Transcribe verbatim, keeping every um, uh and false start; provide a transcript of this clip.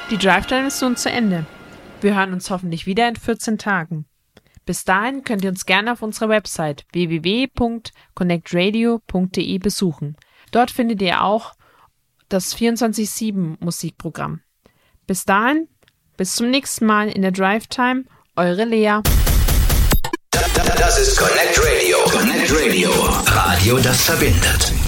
Die Drive Time ist nun zu Ende. Wir hören uns hoffentlich wieder in vierzehn Tagen. Bis dahin könnt ihr uns gerne auf unserer Website w w w punkt connect radio punkt d e besuchen. Dort findet ihr auch das vierundzwanzig sieben Musikprogramm. Bis dahin, bis zum nächsten Mal in der Drive Time, eure Lea. Das ist Connect Radio. Connect Radio. Radio, das verbindet.